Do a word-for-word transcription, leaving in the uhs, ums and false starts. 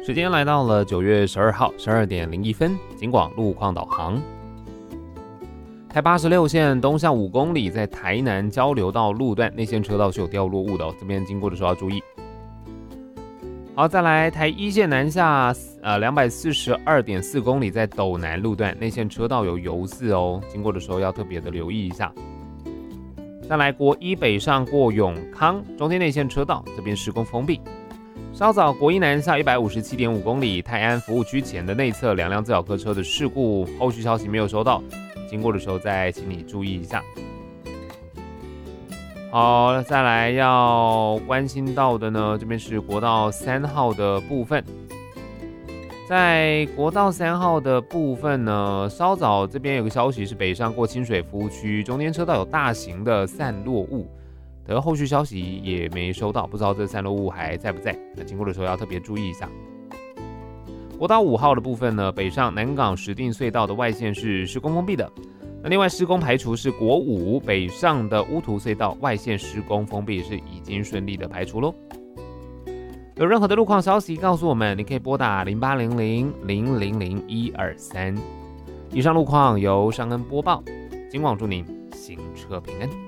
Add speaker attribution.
Speaker 1: 时间来到了九月十二号十二点零一分，警广路况导航。台八十六线东向五公里，在台南交流道路段内线车道是有掉落物的、哦，这边经过的时候要注意。好，再来台一线南下呃两百四十二点四公里，在斗南路段内线车道有油渍哦，经过的时候要特别的留意一下。再来国一北上过永康中间内线车道，这边施工封闭。稍早国一南下一百五十七点五公里，泰安服务区前的内侧两辆自小客车的事故，后续消息没有收到，经过的时候再请你注意一下。好，再来要关心到的呢，这边是国道三号的部分。在国道三号的部分呢，稍早这边有个消息是北上过清水服务区，中间车道有大型的散落物。的后续消息也没收到，不知道这散落物还在不在，那经过的时候要特别注意一下。国道五号的部分呢，北上南港石碇隧道的外线是施工封闭的，那另外施工排除是国五北上的乌涂隧道外线施工封闭是已经顺利的排除咯。有任何的路况消息告诉我们，你可以拨打零八零零零零零一二三。以上路况由尚恩播报，警广祝您行车平安。